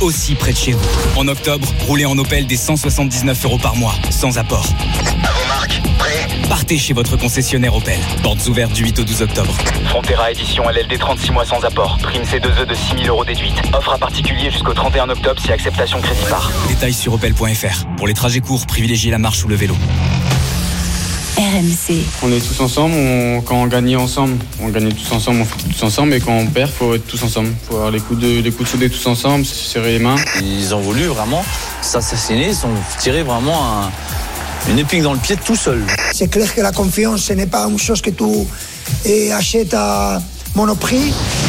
aussi près de chez vous. En octobre, roulez en Opel dès 179 € par mois, sans apport. À vos marques, prêts ? Partez chez votre concessionnaire Opel. Portes ouvertes du 8 au 12 octobre. Frontera édition LLD 36 mois sans apport. Prime C2E de 6 000 € déduite. Offre à particulier jusqu'au 31 octobre si acceptation crédit par. Détails sur opel.fr. Pour les trajets courts, privilégiez la marche ou le vélo. RMC. On est tous ensemble, quand on gagne ensemble, on gagne tous ensemble, on fait tous ensemble, et quand on perd, il faut être tous ensemble. Il faut avoir les coups de souder tous ensemble, se serrer les mains. Ils ont voulu vraiment s'assassiner, ils ont tiré vraiment une épine dans le pied tout seul. C'est clair que la confiance, ce n'est pas une chose que tu achètes à monoprix.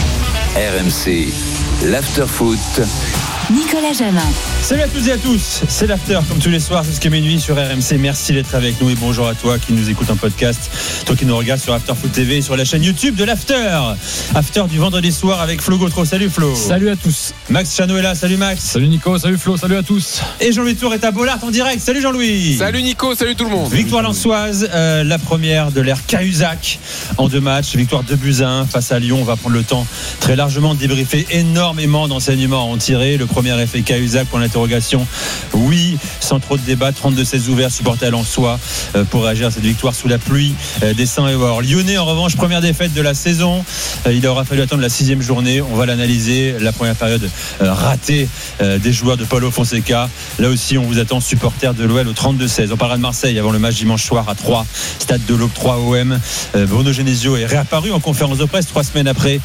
RMC, l'after-foot. Nicolas Jamin. Salut à toutes et à tous, c'est l'after comme tous les soirs jusqu'à minuit sur RMC. Merci d'être avec nous et bonjour à toi qui nous écoute en podcast, toi qui nous regarde sur After Foot TV et sur la chaîne YouTube de l'After. After du vendredi soir avec Flo Gautreau. Salut Flo. Salut à tous. Max Chano est là, salut Max. Salut Nico, salut Flo, salut à tous. Et Jean-Louis Tour est à Bollaert en direct. Salut Jean-Louis. Salut Nico, salut tout le monde. Victoire lensoise, la première de l'ère Cahuzac en 2 matchs. Victoire 2-1 face à Lyon. On va prendre le temps très largement de débriefer. Énormément d'enseignements à en tirer. Le premier effet Cahuzac pour l'interrogation. Oui, sans trop de débat, 32-16 ouverts, supportés à Lensois pour réagir à cette victoire sous la pluie des Saints et Or. Lyonnais en revanche, première défaite de la saison. Il aura fallu attendre la 6e journée. On va l'analyser. La première période ratée des joueurs de Paulo Fonseca. Là aussi, on vous attend, supporters de l'OL au 32-16. On parlera de Marseille avant le match dimanche soir à 3, stade de l'Aube 3 OM. Bruno Genesio est réapparu en conférence de presse 3 semaines après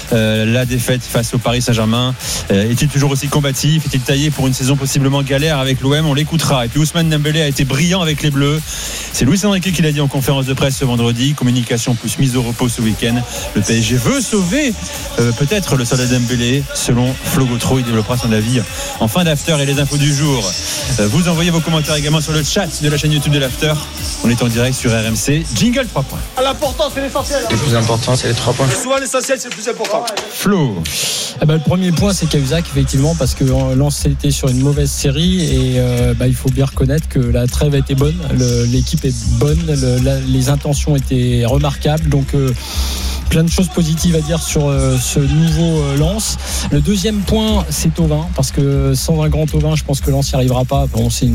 la défaite face au Paris Saint-Germain. Est-il toujours aussi combatif? Est-il taillé pour une saison possiblement galère avec l'OM? On l'écoutera. Et puis Ousmane Dembélé a été brillant avec les Bleus. C'est Luis Enrique qui l'a dit en conférence de presse ce vendredi. Communication plus mise au repos ce week-end. Le PSG veut sauver peut-être le soldat Dembélé. Selon Flo Gautreau, il développera son avis en fin d'after et les infos du jour. Vous envoyez vos commentaires également sur le chat de la chaîne YouTube de l'after. On est en direct sur RMC. Jingle 3 points. L'important c'est l'essentiel. Le plus important, c'est les 3 points. Souvent l'essentiel c'est le plus important. Flo. Le premier point c'est Cahuzac effectivement, parce que Lens était sur une mauvaise série et il faut bien reconnaître que la trêve a été bonne, l'équipe est bonne, les intentions étaient remarquables, donc plein de choses positives à dire sur ce nouveau Lens. Le deuxième point c'est Thauvin, parce que sans un grand Thauvin je pense que Lens n'y arrivera pas. Bon, c'est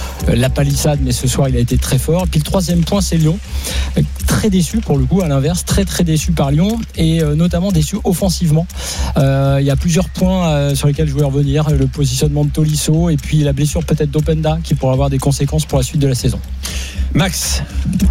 la palissade, mais ce soir il a été très fort. Et puis le troisième point c'est Lyon, très déçu pour le coup, à l'inverse, très très déçu par Lyon, et notamment déçu offensivement. Il y a plusieurs points sur lesquels je voulais revenir: le positionnement de Tolisso et puis la blessure peut-être d'Openda qui pourrait avoir des conséquences pour la suite de la saison. Max.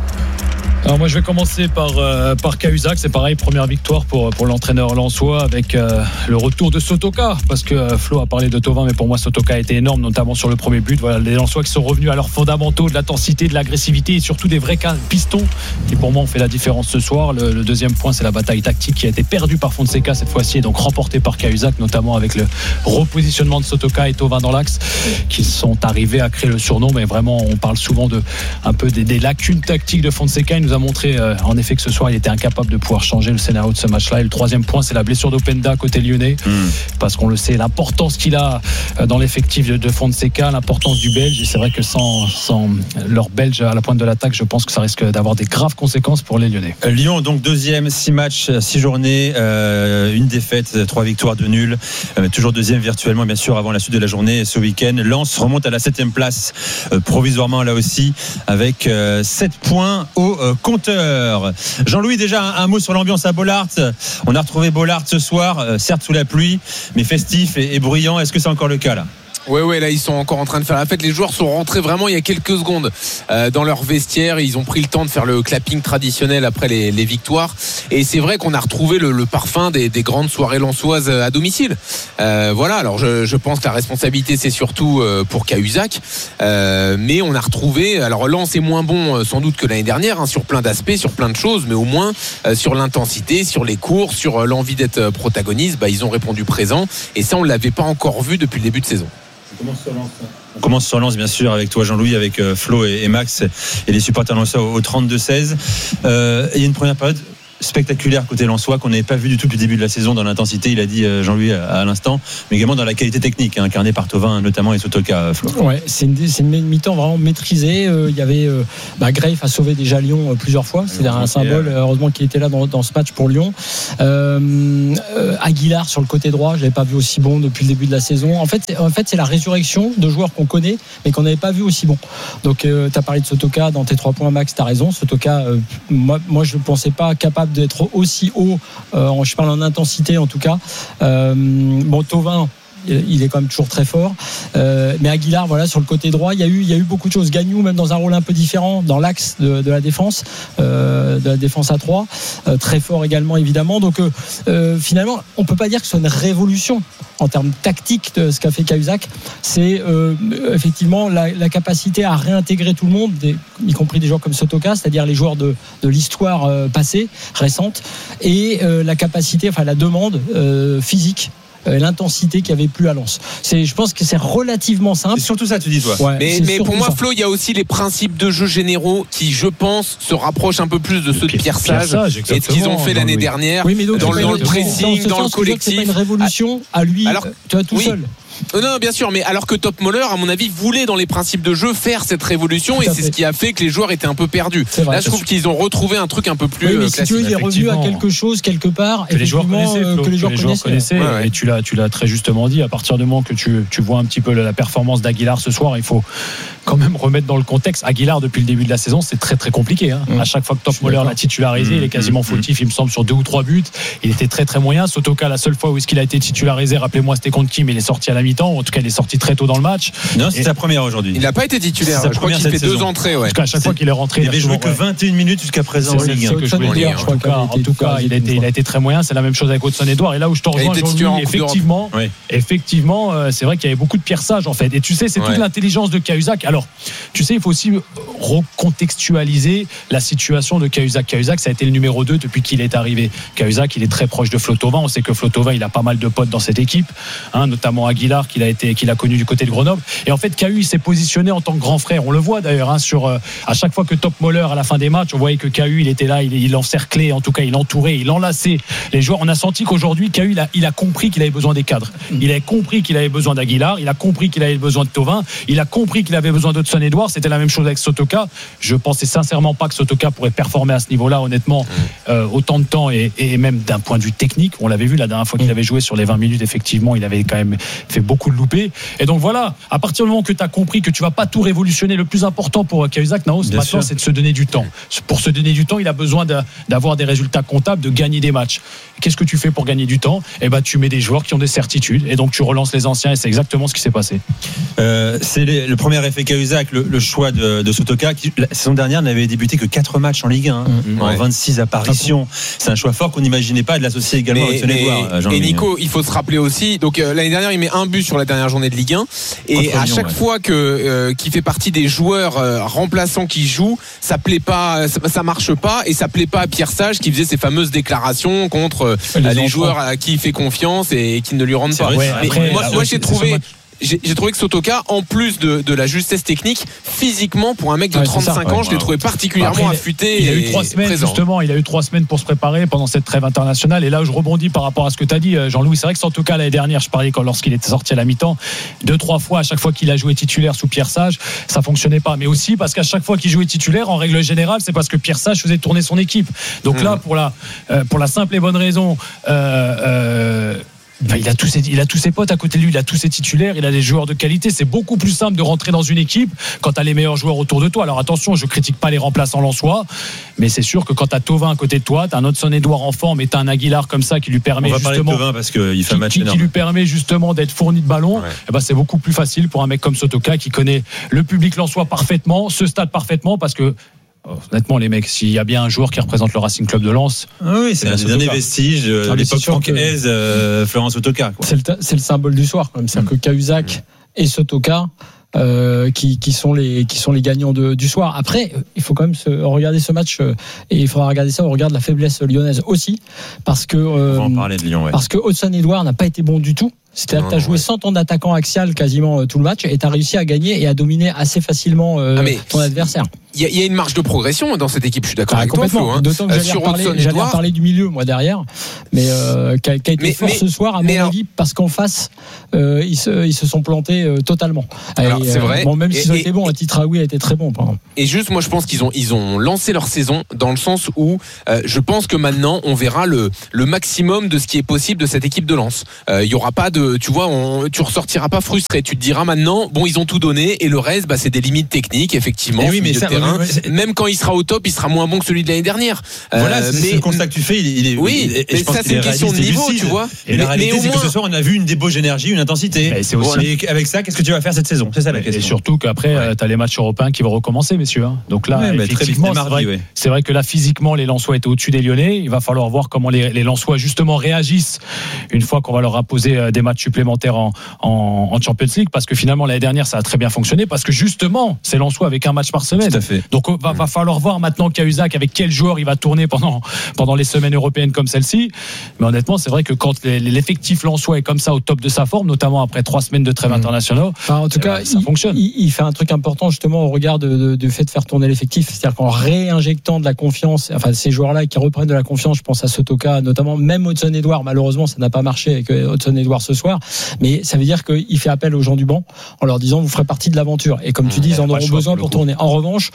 Alors moi je vais commencer par Cahuzac. C'est pareil, première victoire pour l'entraîneur lensois avec le retour de Sotoka, parce que Flo a parlé de Thauvin, mais pour moi Sotoka a été énorme, notamment sur le premier but. Voilà, les lensois qui sont revenus à leurs fondamentaux, de l'intensité, de l'agressivité et surtout des vrais pistons qui pour moi ont fait la différence ce soir. Le deuxième point c'est la bataille tactique qui a été perdue par Fonseca cette fois-ci et donc remportée par Cahuzac, notamment avec le repositionnement de Sotoka et Thauvin dans l'axe qui sont arrivés à créer le surnom. Mais vraiment on parle souvent un peu des lacunes tactiques de Fonseca. Il nous a montré en effet que ce soir il était incapable de pouvoir changer le scénario de ce match-là. Et le troisième point c'est la blessure d'Openda côté lyonnais, parce qu'on le sait, l'importance qu'il a dans l'effectif de Fonseca, l'importance du Belge, et c'est vrai que sans leur Belge à la pointe de l'attaque, je pense que ça risque d'avoir des graves conséquences pour les Lyonnais. Lyon donc deuxième, 6 matchs, 6 journées, une défaite, 3 victoires, 2 nuls, toujours deuxième virtuellement bien sûr avant la suite de la journée ce week-end. Lens remonte à la 7e place provisoirement là aussi avec 7 points au compteur. Jean-Louis, déjà un mot sur l'ambiance à Bollaert. On a retrouvé Bollaert ce soir, certes sous la pluie, mais festif et bruyant. Est-ce que c'est encore le cas là ? Ouais, là ils sont encore en train de faire la fête. Les joueurs sont rentrés vraiment il y a quelques secondes dans leur vestiaire. Ils ont pris le temps de faire le clapping traditionnel après les victoires. Et c'est vrai qu'on a retrouvé le parfum des grandes soirées lensoises à domicile. Voilà, alors je pense que la responsabilité c'est surtout pour Cahuzac. Mais on a retrouvé, alors Lens est moins bon sans doute que l'année dernière, sur plein d'aspects, sur plein de choses, mais au moins sur l'intensité, sur les courses, sur l'envie d'être protagoniste, ils ont répondu présent. Et ça on ne l'avait pas encore vu depuis le début de saison. On commence sur Lens bien sûr avec toi Jean-Louis, avec Flo et Max et les supporters lensois au 32-16. Il y a une première période spectaculaire côté lensois qu'on n'avait pas vu du tout depuis le début de la saison dans l'intensité, il a dit Jean-Louis à l'instant, mais également dans la qualité technique incarnée par Thauvin notamment et Sotoka. Ouais, c'est une mi-temps vraiment maîtrisée. Il y avait Graif a sauvé déjà Lyon plusieurs fois, c'est un symbole. Heureusement qu'il était là dans ce match pour Lyon. Aguilar sur le côté droit, je l'avais pas vu aussi bon depuis le début de la saison. En fait c'est la résurrection de joueurs qu'on connaît mais qu'on n'avait pas vu aussi bon. Donc tu as parlé de Sotoka dans tes 3 points, Max, tu as raison. Sotoka, moi je ne pensais pas capable d'être aussi haut, je parle en intensité en tout cas. Thauvin, il est quand même toujours très fort, mais Aguilar, voilà, sur le côté droit, il y a eu beaucoup de choses. Gagnou, même dans un rôle un peu différent dans l'axe de la défense, à 3, très fort également évidemment. Donc finalement, on peut pas dire que ce soit une révolution en termes tactiques de ce qu'a fait Cahuzac. C'est effectivement la capacité à réintégrer tout le monde, y compris des joueurs comme Sotoka, c'est-à-dire les joueurs de l'histoire passée, récente, et la capacité, la demande physique, l'intensité qu'il n'y avait plus à Lens. Je pense que c'est relativement simple. C'est surtout ça, tu dis, toi. Ouais, mais pour moi, Flo, il y a aussi les principes de jeu généraux qui, je pense, se rapprochent un peu plus de ceux de Pierre Sage et de ce qu'ils ont fait l'année dernière, oui, mais donc, dans le pressing, dans le collectif. C'est pas une révolution à lui, tout seul. Non, bien sûr, mais alors que Topmoller, à mon avis, voulait dans les principes de jeu faire cette révolution, et c'est ce qui a fait que les joueurs étaient un peu perdus. Là, je trouve qu'ils ont retrouvé un truc un peu plus classique. Si tu veux, il est revenu à quelque chose quelque part que les joueurs connaissaient. Ouais. Et tu l'as très justement dit. À partir du moment que tu vois un petit peu la performance d'Aguilar ce soir, il faut quand même remettre dans le contexte. Aguilar, depuis le début de la saison, c'est très très compliqué. À chaque fois que Topmoller l'a titularisé, il est quasiment fautif, il me semble, sur 2 ou 3 buts. Il était très très moyen. Sotoka, la seule fois où il a été titularisé, rappelez-moi, c'était contre qui, mais il est sorti à la mi-temps. En tout cas, il est sorti très tôt dans le match. Non, c'est sa première aujourd'hui. Il n'a pas été titulaire. Je crois qu'il fait 2 entrées. Ouais. En tout cas, à chaque fois qu'il est rentré, il avait joué que 21 minutes jusqu'à présent en Ligue 1. En tout cas, il a été très moyen. C'est la même chose avec Hudson-Edouard. Et là où je te rejoins, Jean-Louis, effectivement, c'est vrai qu'il y avait beaucoup de Pierre Sage en fait. Et tu sais, c'est toute l'intelligence de Cahuzac. Alors, tu sais, il faut aussi recontextualiser la situation de Cahuzac. Cahuzac, ça a été le numéro 2 depuis qu'il est arrivé. Cahuzac, il est très proche de Flo Thauvin. On sait que Flo Thauvin, il a pas mal de potes dans cette équipe, notamment Aguilar qu'il a connu du côté de Grenoble. Et en fait, Cahu, il s'est positionné en tant que grand frère. On le voit d'ailleurs à chaque fois que Topmoller à la fin des matchs, on voyait que Cahu, il était là, il encerclait, en tout cas, il entourait, il enlaçait les joueurs. On a senti qu'aujourd'hui, Cahu, il a compris qu'il avait besoin des cadres. Il a compris qu'il avait besoin d'Aguilar. Il a compris qu'il avait besoin de Thauvin. Il a compris qu'il avait besoin d'Hudson-Edouard. C'était la même chose avec Sotoka. Je pensais sincèrement pas que Sotoka pourrait performer à ce niveau-là, honnêtement, autant de temps et même d'un point de vue technique. On l'avait vu la dernière fois qu'il avait joué sur les 20 minutes, effectivement, il avait quand même fait beaucoup de loupés. Et donc voilà, à partir du moment que tu as compris que tu vas pas tout révolutionner, le plus important pour Cahuzac, maintenant, c'est de se donner du temps. Pour se donner du temps, il a besoin d'avoir des résultats comptables, de gagner des matchs. Qu'est-ce que tu fais pour gagner du temps ? Tu mets des joueurs qui ont des certitudes et donc tu relances les anciens, et c'est exactement ce qui s'est passé. C'est le premier effet Cahuzac, le choix de Sotoka, qui la saison dernière n'avait débuté que 4 matchs en Ligue 1 en 26 apparitions. C'est un choix fort qu'on n'imaginait pas, de l'associer également à Hudson-Edouard. Et Nico, il faut se rappeler aussi, donc l'année dernière il met un but sur la dernière journée de Ligue 1, et à chaque fois qu'il fait partie des joueurs remplaçants qui jouent, ça plaît pas, ça marche pas, et ça plaît pas à Pierre Sage qui faisait ses fameuses déclarations contre les joueurs à qui il fait confiance et qui ne lui rendent pas. Moi j'ai trouvé que Sotoka, en plus de la justesse technique, physiquement, pour un mec de 35 ans, je l'ai trouvé particulièrement affûté. Il a eu 3 semaines, présent. Justement, il a eu 3 semaines pour se préparer pendant cette trêve internationale. Et là, je rebondis par rapport à ce que tu as dit, Jean-Louis. C'est vrai que Sotoka, l'année dernière, je parlais lorsqu'il était sorti à la mi-temps, 2-3 fois, à chaque fois qu'il a joué titulaire sous Pierre Sage, ça fonctionnait pas. Mais aussi parce qu'à chaque fois qu'il jouait titulaire, en règle générale, c'est parce que Pierre Sage faisait tourner son équipe. Donc là, pour la simple et bonne raison, il a tous ses potes à côté de lui, il a tous ses titulaires, il a des joueurs de qualité. C'est beaucoup plus simple de rentrer dans une équipe quand tu as les meilleurs joueurs autour de toi. Alors attention, je critique pas les remplaçants lensois, mais c'est sûr que quand tu as Thauvin à côté de toi, tu as un Hudson-Edouard en forme et tu as un Aguilar comme ça qui lui permet qui lui permet justement d'être fourni de ballon. C'est beaucoup plus facile pour un mec comme Sotoka qui connaît le public lensois parfaitement, ce stade parfaitement, parce que honnêtement, les mecs, s'il y a bien un joueur qui représente le Racing Club de Lens, c'est un des derniers vestiges de l'époque francaise, Florent Sotoka. C'est le symbole du soir, quand même. C'est-à-dire que Cahuzac et Sotoka, qui sont les gagnants du soir. Après, il faut quand même regarder ce match, et il faudra regarder ça au regard de la faiblesse lyonnaise aussi, parce que on va en parler de Lyon, parce que Hudson-Edouard n'a pas été bon du tout. C'est-à-dire que tu as joué sans ton attaquant axial quasiment tout le match, et tu as réussi à gagner et à dominer assez facilement ton adversaire. y a une marge de progression dans cette équipe. Je suis d'accord avec toi, Flo. D'autant que j'allais reparler du milieu, moi, derrière, mais qui a été fort ce soir, à mon avis, parce qu'en face, ils se sont plantés totalement. Alors, c'est vrai. Bon, même s'ils ont été bons, Titraoui a été très bon. Pardon. Et juste, moi, je pense qu'ils ont lancé leur saison dans le sens où je pense que maintenant, on verra le maximum de ce qui est possible de cette équipe de Lens. Il y aura pas de, tu vois, tu ressortiras pas frustré. Tu te diras maintenant, bon, ils ont tout donné et le reste, c'est des limites techniques, effectivement. Oui, mais ça, terrain. Même quand il sera au top, il sera moins bon que celui de l'année dernière. Voilà, c'est le constat que tu fais. Oui, mais ça, c'est une question de niveau, tu vois. Et la réalité, c'est que ce soir, on a vu une débauche d'énergie, une intensité. Et avec ça, qu'est-ce que tu vas faire cette saison? C'est ça la question. Et surtout qu'après, tu as les matchs européens qui vont recommencer, messieurs. Donc là, effectivement, c'est vrai que là, physiquement, les Lensois étaient au-dessus des Lyonnais. Il va falloir voir comment les Lensois, justement, réagissent une fois qu'on va leur imposer des matchs supplémentaires en Champions League, parce que finalement, l'année dernière, ça a très bien fonctionné, parce que justement, c'est Lensois avec un match par semaine. Tout à fait. Donc, va falloir voir maintenant Cahuzac avec quel joueur il va tourner pendant les semaines européennes comme celle-ci. Mais honnêtement, c'est vrai que quand l'effectif lensois est comme ça au top de sa forme, notamment après 3 semaines de trêve internationaux, en tout cas, ça fonctionne. Il fait un truc important justement au regard du fait de faire tourner l'effectif, c'est-à-dire qu'en réinjectant de la confiance, enfin ces joueurs-là qui reprennent de la confiance, je pense à Sotoka notamment, même Hudson-Edouard, malheureusement ça n'a pas marché avec Hudson-Edouard ce soir, mais ça veut dire qu'il fait appel aux gens du banc en leur disant vous ferez partie de l'aventure, et comme tu dis, ils en auront besoin pour tourner. En revanche,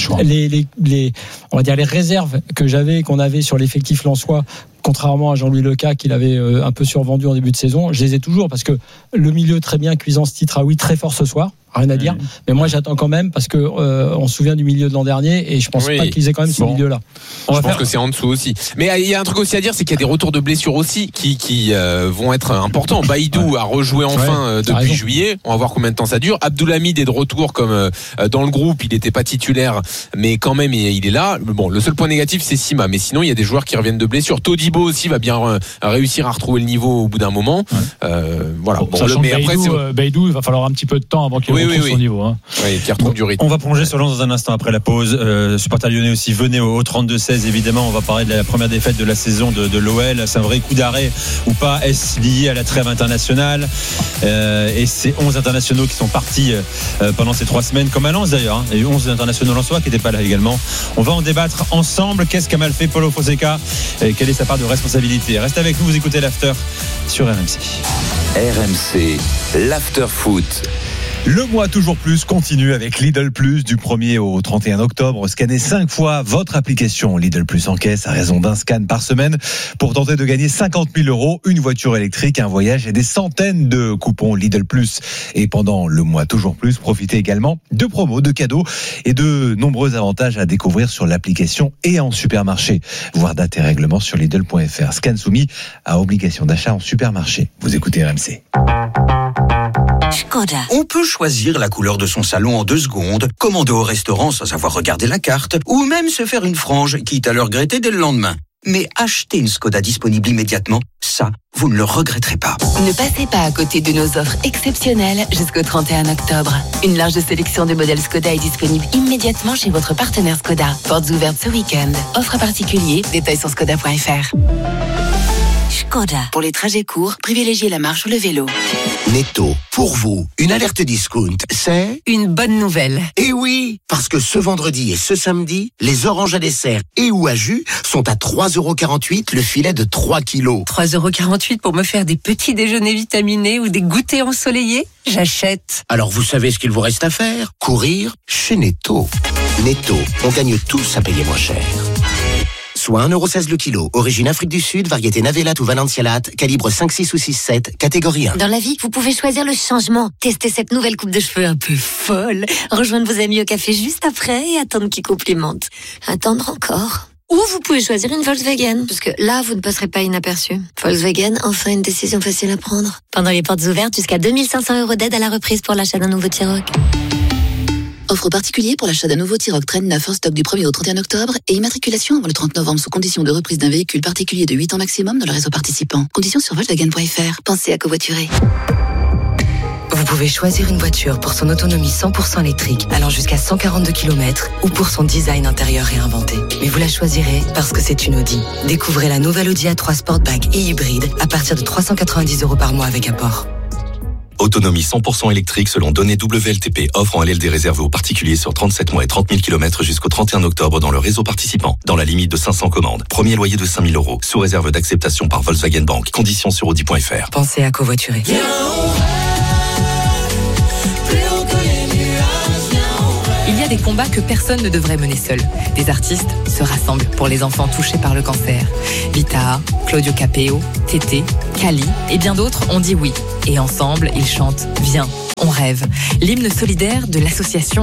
on va dire les réserves qu'on avait sur l'effectif lensois, contrairement à Jean-Louis Leca qu'il avait un peu survendu en début de saison, je les ai toujours, parce que le milieu très bien, Cuisance, Titraoui très fort ce soir, rien à dire, mais moi j'attends quand même, parce que on se souvient du milieu de l'an dernier et je pense pas qu'ils aient quand même ce milieu-là. Je pense que c'est en dessous aussi. Mais il y a un truc aussi à dire, c'est qu'il y a des retours de blessures aussi qui vont être importants. Baïdou a rejoué enfin depuis juillet. On va voir combien de temps ça dure. Abdoulhamid est de retour comme dans le groupe. Il n'était pas titulaire, mais quand même il est là. Bon, le seul point négatif c'est Sima, mais sinon il y a des joueurs qui reviennent de blessures. Todibo aussi va bien réussir à retrouver le niveau au bout d'un moment. Voilà. Mais après Baïdou, il va falloir un petit peu de temps avant qu'il retrouve son niveau. Qui retrouve du rythme. On va plonger sur Lens dans un instant après la pause. Supporters lyonnais aussi, venez au 32-16 évidemment. On va parler de la première défaite de la saison de l'OL. C'est un vrai coup d'arrêt ou pas? Est-ce lié à la trêve internationale? Et ces 11 internationaux qui sont partis pendant ces 3 semaines, comme à Lens d'ailleurs. Il y a eu 11 internationaux lensois qui n'étaient pas là également. On va en débattre ensemble. Qu'est-ce qu'a mal fait Paulo Fonseca? Quelle est sa part de responsabilité? Restez avec nous, vous écoutez l'After sur RMC. RMC, l'After Foot. Le mois toujours plus continue avec Lidl Plus du 1er au 31 octobre. Scannez 5 fois votre application Lidl Plus en caisse à raison d'un scan par semaine pour tenter de gagner 50 000 €, une voiture électrique, un voyage et des centaines de coupons Lidl Plus. Et pendant le mois toujours plus, profitez également de promos, de cadeaux et de nombreux avantages à découvrir sur l'application et en supermarché. Voir date et règlement sur Lidl.fr. Scan soumis à obligation d'achat en supermarché. Vous écoutez RMC. Skoda. On peut choisir la couleur de son salon en 2 secondes, commander au restaurant sans savoir regarder la carte, ou même se faire une frange, quitte à le regretter dès le lendemain. Mais acheter une Skoda disponible immédiatement, ça, vous ne le regretterez pas. Ne passez pas à côté de nos offres exceptionnelles jusqu'au 31 octobre. Une large sélection de modèles Skoda est disponible immédiatement chez votre partenaire Skoda. Portes ouvertes ce week-end. Offre à particulier, détails sur skoda.fr. Skoda. Pour les trajets courts, privilégiez la marche ou le vélo. Netto, pour vous, une alerte discount, c'est une bonne nouvelle. Et oui, parce que ce vendredi et ce samedi, les oranges à dessert et ou à jus sont à 3,48 € le filet de 3 kilos. 3,48 € pour me faire des petits déjeuners vitaminés ou des goûters ensoleillés? J'achète. Alors vous savez ce qu'il vous reste à faire? Courir chez Netto. Netto, on gagne tous à payer moins cher. Soit 1,16 € le kilo, origine Afrique du Sud, variété Navelat ou Valencialat, calibre 5, 6 ou 6, 7, catégorie 1. Dans la vie, vous pouvez choisir le changement. Tester cette nouvelle coupe de cheveux un peu folle. Rejoindre vos amis au café juste après et attendre qu'ils complimentent. Attendre encore. Ou vous pouvez choisir une Volkswagen, parce que là, vous ne passerez pas inaperçu. Volkswagen, enfin une décision facile à prendre. Pendant les portes ouvertes, jusqu'à 2 500 € d'aide à la reprise pour l'achat d'un nouveau T-Roc. Offre particulière pour l'achat d'un nouveau T-Roc Traîne 9 en stock du 1er au 31 octobre et immatriculation avant le 30 novembre sous condition de reprise d'un véhicule particulier de 8 ans maximum dans le réseau participant. Conditions sur Volkswagen.fr. Pensez à covoiturer. Vous pouvez choisir une voiture pour son autonomie 100% électrique allant jusqu'à 142 km ou pour son design intérieur réinventé. Mais vous la choisirez parce que c'est une Audi. Découvrez la nouvelle Audi A3 Sportback et hybride à partir de 390 € par mois avec apport. Autonomie 100% électrique selon données WLTP. Offre en LLD réservée aux particuliers sur 37 mois et 30 000 km jusqu'au 31 octobre dans le réseau participant. Dans la limite de 500 commandes. Premier loyer de 5 000 €. Sous réserve d'acceptation par Volkswagen Bank. Conditions sur Audi.fr. Pensez à covoiturer. Il y a des combats que personne ne devrait mener seul. Des artistes se rassemblent pour les enfants touchés par le cancer. Vita, Claudio Capéo, Tété, Kali et bien d'autres ont dit oui. Et ensemble, ils chantent « Viens, on rêve ». L'hymne solidaire de l'association